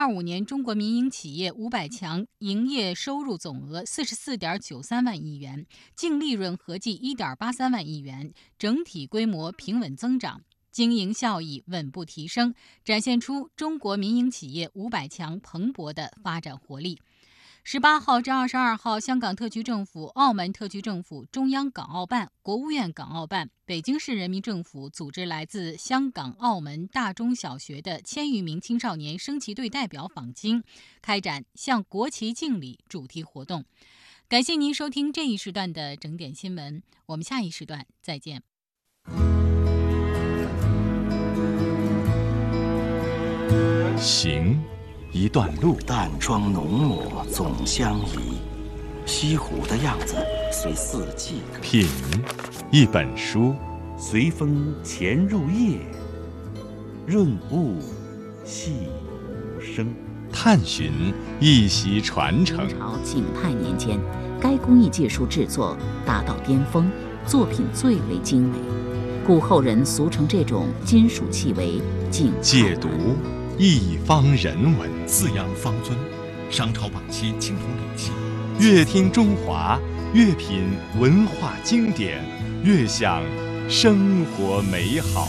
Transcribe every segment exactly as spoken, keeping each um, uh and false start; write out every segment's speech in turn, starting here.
二五年中国民营企业五百强营业收入总额四十四点九三万亿元，净利润合计一点八三万亿元，整体规模平稳增长，经营效益稳步提升，展现出中国民营企业五百强蓬勃的发展活力。十八号至二十二号，香港特区政府、澳门特区政府、中央港澳办、国务院港澳办、北京市人民政府组织来自香港、澳门大中小学的千余名青少年升旗队代表访京，开展向国旗敬礼主题活动。感谢您收听这一时段的整点新闻，我们下一时段再见。 行一段路， 淡妆浓抹总相宜，西湖的样子随四季。 品一本书， 随风潜入夜，润物细无声。 探寻一席传承。 明朝景泰年间，该工艺技术制作达到巅峰，作品最为精美，故后人俗称这种金属器为景泰。 解读一方人文， 四羊方尊，商朝晚期青铜礼器。 越听中华，越品文化经典，越享生活美好。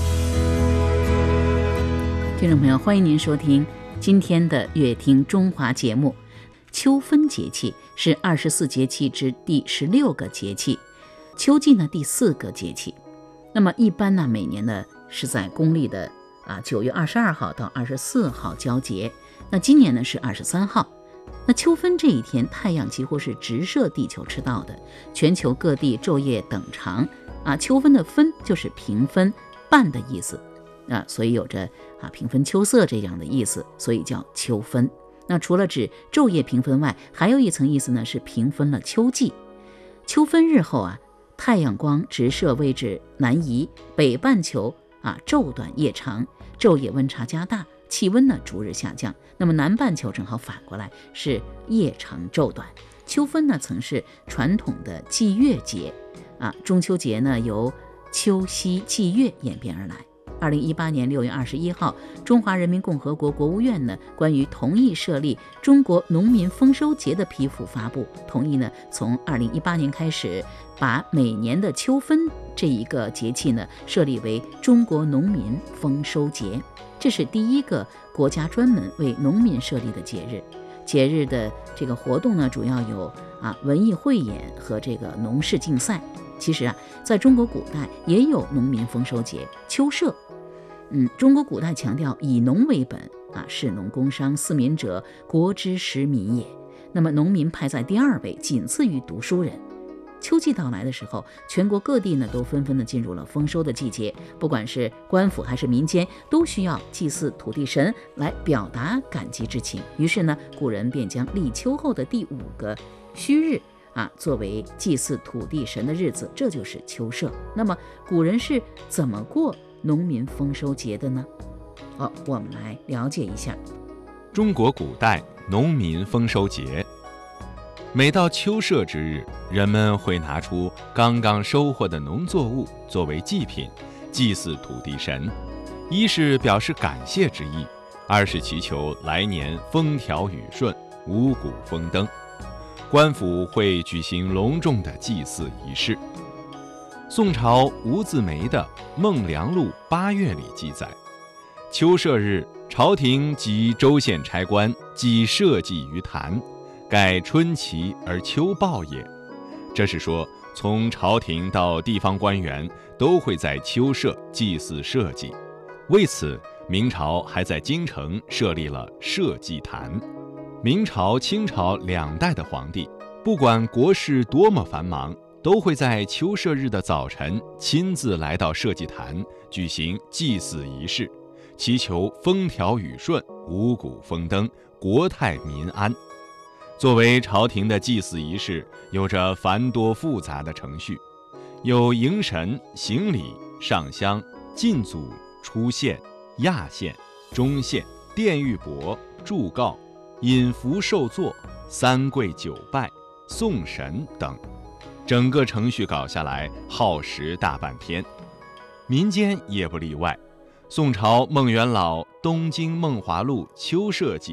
听众朋友，欢迎您收听今天的乐听中华节目。秋分节气是二十四节气之第十六个节气，秋季呢第四个节气。那么一般呢每年呢是在公历的啊九月二十二号到二十四号交节，那今年呢是二十三号。那秋分这一天，太阳几乎是直射地球赤道的，全球各地昼夜等长啊。秋分的分就是平分半的意思啊，所以有着啊平分秋色这样的意思，所以叫秋分。那除了指昼夜平分外，还有一层意思呢，是平分了秋季。秋分日后啊，太阳光直射位置南移，北半球啊昼短夜长，昼夜温差加大，气温呢逐日下降。那么南半球正好反过来，是夜长昼短。秋分呢曾是传统的祭月节啊，中秋节呢由秋夕祭月演变而来。二零一八年六月二十一号，中华人民共和国国务院呢关于同意设立中国农民丰收节的批复发布，同意呢从二零一八年开始，把每年的秋分这一个节气呢设立为中国农民丰收节，这是第一个国家专门为农民设立的节日。节日的这个活动呢，主要有啊文艺汇演和这个农事竞赛。其实啊，在中国古代也有农民丰收节秋社。嗯，中国古代强调以农为本啊，士农工商四民者，国之实民也。那么农民排在第二位，仅次于读书人。秋季到来的时候，全国各地呢都纷纷的进入了丰收的季节，不管是官府还是民间，都需要祭祀土地神来表达感激之情。于是呢，古人便将立秋后的第五个戌日啊作为祭祀土地神的日子，这就是秋社。那么古人是怎么过农民丰收节的呢？哦，我们来了解一下。 中国古代农民丰收节，每到秋社之日，人们会拿出刚刚收获的农作物作为祭品，祭祀土地神，一是表示感谢之意，二是祈求来年风调雨顺，五谷丰登。官府会举行隆重的祭祀仪式。宋朝吴自梅的《孟良录八月》里记载，秋社日，朝廷及州县差官祭社稷于坛，盖春祈而秋报也。这是说，从朝廷到地方官员都会在秋社祭祀社稷。为此，明朝还在京城设立了社稷坛。明朝、清朝两代的皇帝，不管国事多么繁忙，都会在秋社日的早晨亲自来到社稷坛举行祭祀仪式，祈求风调雨顺、五谷丰登、国泰民安。作为朝廷的祭祀仪式，有着繁多复杂的程序，有迎神、行礼、上香、进祖、出县、压县、中县、奠玉帛、祝告、引符受座、三跪九拜、送神等。整个程序搞下来耗时大半天，民间也不例外。宋朝孟元老《东京梦华录·秋社记》